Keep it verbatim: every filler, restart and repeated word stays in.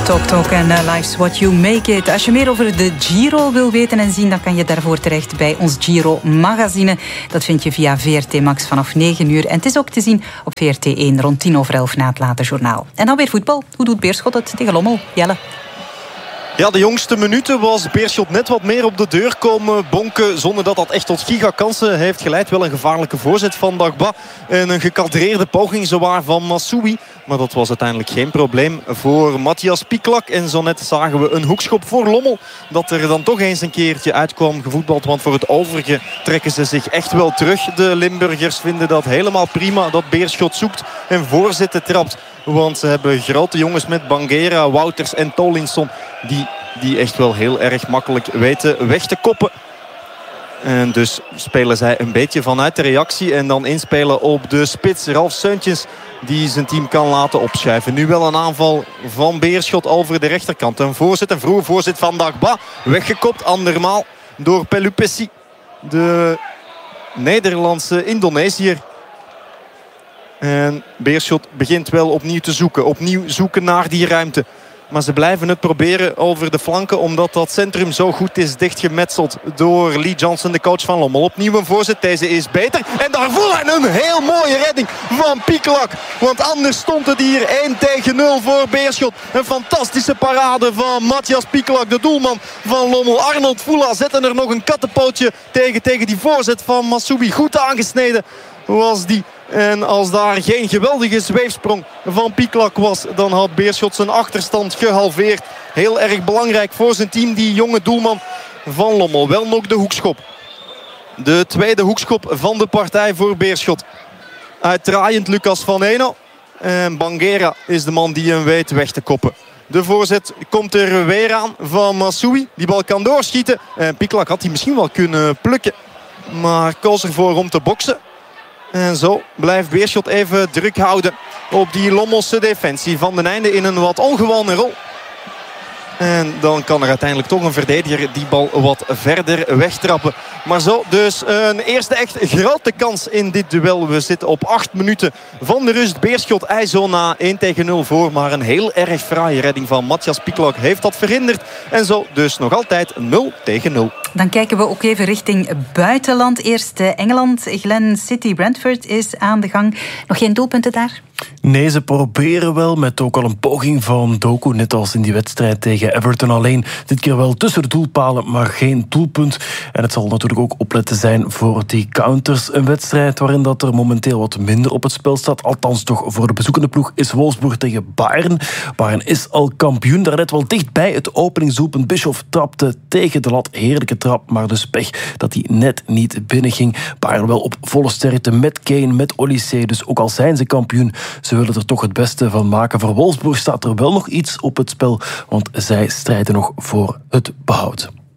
Talk Talk en uh, Life's What You Make It. Als je meer over de Giro wil weten en zien, dan kan je daarvoor terecht bij ons Giro-magazine. Dat vind je via V R T Max vanaf negen uur. En het is ook te zien op V R T één rond tien over elf na het late journaal. En dan weer voetbal. Hoe doet Beerschot het tegen Lommel? Jelle? Ja, de jongste minuten was Beerschot net wat meer op de deur komen bonken, zonder dat dat echt tot gigakansen heeft geleid. Wel een gevaarlijke voorzet van Dagba en een gekadreerde poging zowaar van Massoui. Maar dat was uiteindelijk geen probleem voor Matthias Pieklak. En zo net zagen we een hoekschop voor Lommel. Dat er dan toch eens een keertje uitkwam gevoetbald. Want voor het overige trekken ze zich echt wel terug. De Limburgers vinden dat helemaal prima dat Beerschot zoekt en voorzetten trapt. Want ze hebben grote jongens met Banguera, Wouters en Tolinson. Die, die echt wel heel erg makkelijk weten weg te koppen. En dus spelen zij een beetje vanuit de reactie. En dan inspelen op de spits Ralf Seuntjens, die zijn team kan laten opschuiven. Nu wel een aanval van Beerschot over de rechterkant. Een voorzet, een vroege voorzet van Dagba. Weggekopt andermaal door Pelupessi. De Nederlandse Indonesiër. En Beerschot begint wel opnieuw te zoeken. Opnieuw zoeken naar die ruimte. Maar ze blijven het proberen over de flanken, omdat dat centrum zo goed is dichtgemetseld door Lee Johnson, de coach van Lommel. Opnieuw een voorzet, deze is beter. En daarvoor een heel mooie redding van Pieklak. Want anders stond het hier één tegen nul voor Beerschot. Een fantastische parade van Matthias Pieklak, de doelman van Lommel. Arnold Fula zette er nog een kattenpootje tegen, tegen die voorzet van Massoui. Goed aangesneden was die. En als daar geen geweldige zweefsprong van Pieklak was, dan had Beerschot zijn achterstand gehalveerd. Heel erg belangrijk voor zijn team, die jonge doelman van Lommel. Wel nog de hoekschop. De tweede hoekschop van de partij voor Beerschot. Uitdraaiend Lucas van Eno. En Banguera is de man die hem weet weg te koppen. De voorzet komt er weer aan van Massoui. Die bal kan doorschieten. En Pieklak had hij misschien wel kunnen plukken, maar koos ervoor om te boksen. En zo blijft Beerschot even druk houden op die Lommelse defensie. Van den Einde in een wat ongewone rol. En dan kan er uiteindelijk toch een verdediger die bal wat verder wegtrappen. Maar zo dus een eerste echt grote kans in dit duel. We zitten op acht minuten van de rust. Beerschot IJzona één tegen nul voor. Maar een heel erg fraaie redding van Matthias Pieklak heeft dat verhinderd. En zo dus nog altijd nul tegen nul. Dan kijken we ook even richting buitenland. Eerst Engeland. Glen City Brentford is aan de gang. Nog geen doelpunten daar? Nee, ze proberen wel met ook al een poging van Doku, net als in die wedstrijd tegen Everton. Alleen dit keer wel tussen de doelpalen, maar geen doelpunt. En het zal natuurlijk ook opletten zijn voor die counters. Een wedstrijd waarin dat er momenteel wat minder op het spel staat. Althans toch voor de bezoekende ploeg is Wolfsburg tegen Bayern. Bayern is al kampioen. Daarnet wel dichtbij het openingsdoelpunt. Bischoff trapte tegen de lat. Heerlijke trap, maar dus pech dat hij net niet binnenging. Bayern wel op volle sterkte met Kane, met Olysee. Dus ook al zijn ze kampioen, ze willen er toch het beste van maken. Voor Wolfsburg staat er wel nog iets op het spel, want zij strijden nog voor het behoud.